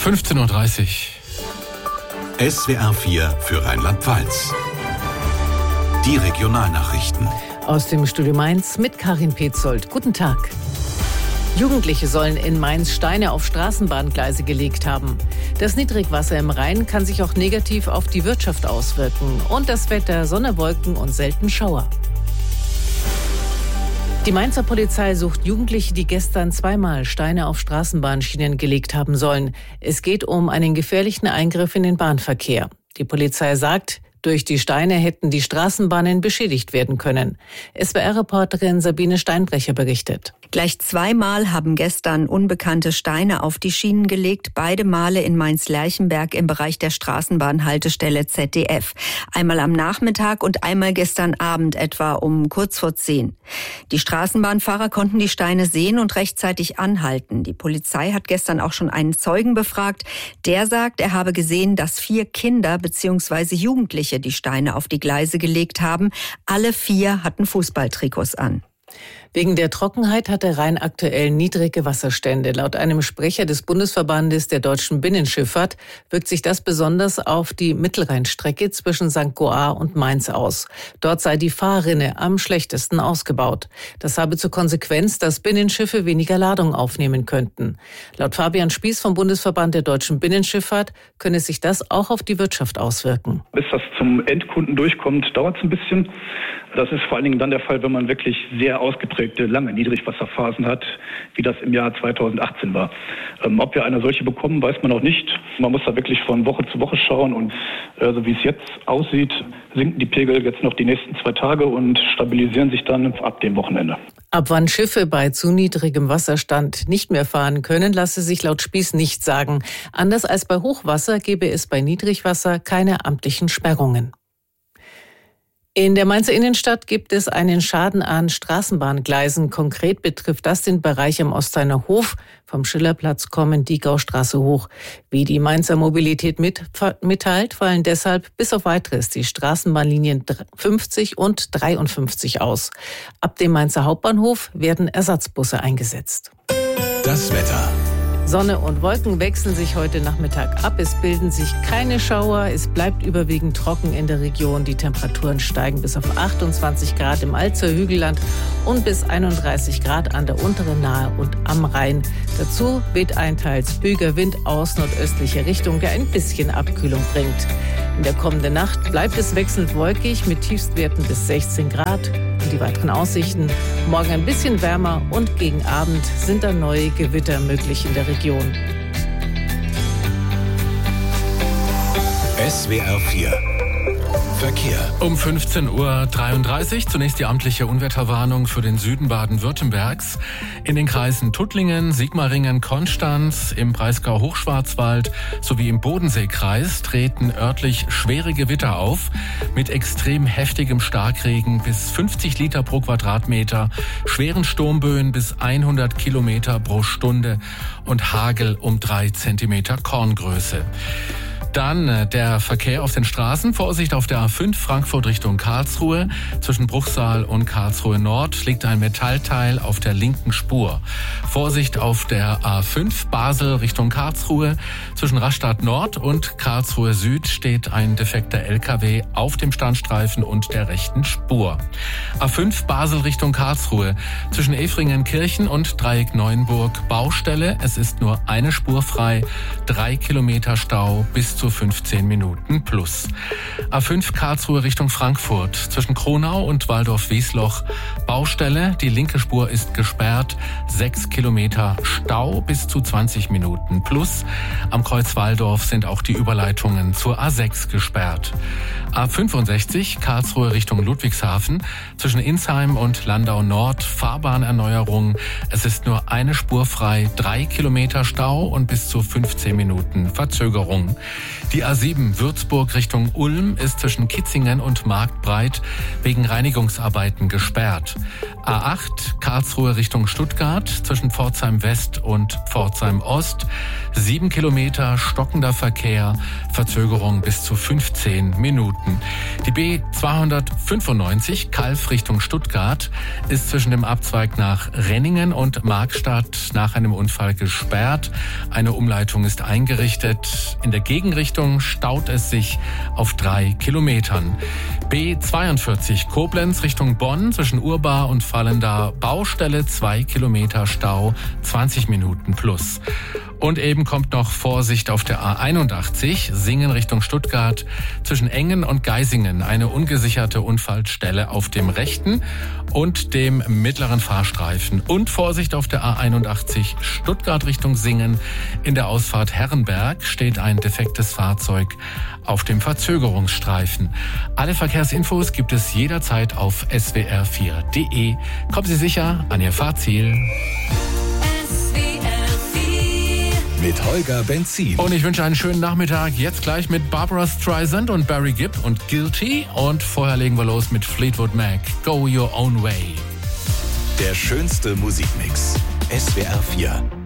15:30 Uhr. SWR 4 für Rheinland-Pfalz. Die Regionalnachrichten. Aus dem Studio Mainz mit Karin Petzold. Guten Tag. Jugendliche sollen in Mainz Steine auf Straßenbahngleise gelegt haben. Das Niedrigwasser im Rhein kann sich auch negativ auf die Wirtschaft auswirken. Und das Wetter: Sonne, Wolken und selten Schauer. Die Mainzer Polizei sucht Jugendliche, die gestern zweimal Steine auf Straßenbahnschienen gelegt haben sollen. Es geht um einen gefährlichen Eingriff in den Bahnverkehr. Die Polizei sagt, durch die Steine hätten die Straßenbahnen beschädigt werden können. SWR-Reporterin Sabine Steinbrecher berichtet. Gleich zweimal haben gestern unbekannte Steine auf die Schienen gelegt, beide Male in Mainz-Lerchenberg im Bereich der Straßenbahnhaltestelle ZDF. Einmal am Nachmittag und einmal gestern Abend etwa um kurz vor 10. Die Straßenbahnfahrer konnten die Steine sehen und rechtzeitig anhalten. Die Polizei hat gestern auch schon einen Zeugen befragt. Der sagt, er habe gesehen, dass 4 Kinder bzw. Jugendliche die Steine auf die Gleise gelegt haben. Alle 4 hatten Fußballtrikots an. Wegen der Trockenheit hat der Rhein aktuell niedrige Wasserstände. Laut einem Sprecher des Bundesverbandes der deutschen Binnenschifffahrt wirkt sich das besonders auf die Mittelrheinstrecke zwischen St. Goar und Mainz aus. Dort sei die Fahrrinne am schlechtesten ausgebaut. Das habe zur Konsequenz, dass Binnenschiffe weniger Ladung aufnehmen könnten. Laut Fabian Spieß vom Bundesverband der deutschen Binnenschifffahrt könne sich das auch auf die Wirtschaft auswirken. Bis das zum Endkunden durchkommt, dauert es ein bisschen. Das ist vor allen Dingen dann der Fall, wenn man wirklich sehr ausgeprägte, lange Niedrigwasserphasen hat, wie das im Jahr 2018 war. Ob wir eine solche bekommen, weiß man noch nicht. Man muss da wirklich von Woche zu Woche schauen und so wie es jetzt aussieht, sinken die Pegel jetzt noch die nächsten 2 Tage und stabilisieren sich dann ab dem Wochenende. Ab wann Schiffe bei zu niedrigem Wasserstand nicht mehr fahren können, lasse sich laut Spieß nicht sagen. Anders als bei Hochwasser gäbe es bei Niedrigwasser keine amtlichen Sperrungen. In der Mainzer Innenstadt gibt es einen Schaden an Straßenbahngleisen. Konkret betrifft das den Bereich am Osteiner Hof, vom Schillerplatz kommend die Gaustraße hoch. Wie die Mainzer Mobilität mitteilt, fallen deshalb bis auf Weiteres die Straßenbahnlinien 50 und 53 aus. Ab dem Mainzer Hauptbahnhof werden Ersatzbusse eingesetzt. Das Wetter. Sonne und Wolken wechseln sich heute Nachmittag ab. Es bilden sich keine Schauer. Es bleibt überwiegend trocken in der Region. Die Temperaturen steigen bis auf 28 Grad im Alzer Hügelland und bis 31 Grad an der unteren Nahe und am Rhein. Dazu weht ein teils böiger Wind aus nordöstlicher Richtung, der ein bisschen Abkühlung bringt. In der kommenden Nacht bleibt es wechselnd wolkig mit Tiefstwerten bis 16 Grad. Und die weiteren Aussichten: morgen ein bisschen wärmer und gegen Abend sind dann neue Gewitter möglich in der Region. SWR 4 Verkehr. Um 15:33 Uhr zunächst die amtliche Unwetterwarnung für den Süden Baden-Württembergs. In den Kreisen Tuttlingen, Sigmaringen, Konstanz, im Breisgau-Hochschwarzwald sowie im Bodenseekreis treten örtlich schwere Gewitter auf mit extrem heftigem Starkregen bis 50 Liter pro Quadratmeter, schweren Sturmböen bis 100 Kilometer pro Stunde und Hagel um 3 Zentimeter Korngröße. Dann der Verkehr auf den Straßen. Vorsicht auf der A5 Frankfurt Richtung Karlsruhe. Zwischen Bruchsal und Karlsruhe Nord liegt ein Metallteil auf der linken Spur. Vorsicht auf der A5 Basel Richtung Karlsruhe. Zwischen Rastatt Nord und Karlsruhe Süd steht ein defekter LKW auf dem Standstreifen und der rechten Spur. A5 Basel Richtung Karlsruhe. Zwischen Efringen-Kirchen und Dreieck Neuenburg Baustelle. Es ist nur eine Spur frei. 3 Kilometer Stau bis zu 15 Minuten plus. A5 Karlsruhe Richtung Frankfurt. Zwischen Kronau und Waldorf-Wiesloch Baustelle. Die linke Spur ist gesperrt. 6 Kilometer Stau bis zu 20 Minuten plus. Am Kreuz Walldorf sind auch die Überleitungen zur A6 gesperrt. A65 Karlsruhe Richtung Ludwigshafen. Zwischen Insheim und Landau Nord Fahrbahnerneuerung. Es ist nur eine Spur frei. 3 Kilometer Stau und bis zu 15 Minuten Verzögerung. Die A7 Würzburg Richtung Ulm ist zwischen Kitzingen und Marktbreit wegen Reinigungsarbeiten gesperrt. A8 Karlsruhe Richtung Stuttgart zwischen Pforzheim West und Pforzheim Ost. 7 Kilometer stockender Verkehr, Verzögerung bis zu 15 Minuten. Die B295 Calw Richtung Stuttgart ist zwischen dem Abzweig nach Renningen und Markstadt nach einem Unfall gesperrt. Eine Umleitung ist eingerichtet. In der Gegenrichtung staut es sich auf 3 Kilometern. B42 Koblenz Richtung Bonn zwischen Urbar und Vallendar Baustelle, 2 Kilometer Stau, 20 Minuten plus. Und eben kommt noch Vorsicht auf der A81, Singen Richtung Stuttgart, zwischen Engen und Geisingen eine ungesicherte Unfallstelle auf dem rechten und dem mittleren Fahrstreifen. Und Vorsicht auf der A81, Stuttgart Richtung Singen, in der Ausfahrt Herrenberg steht ein defektes Fahrzeug auf dem Verzögerungsstreifen. Alle Verkehrsinfos gibt es jederzeit auf swr4.de. Kommen Sie sicher an Ihr Fahrziel. Mit Holger Benzin. Und ich wünsche einen schönen Nachmittag. Jetzt gleich mit Barbara Streisand und Barry Gibb und Guilty. Und vorher legen wir los mit Fleetwood Mac. Go Your Own Way. Der schönste Musikmix. SWR 4.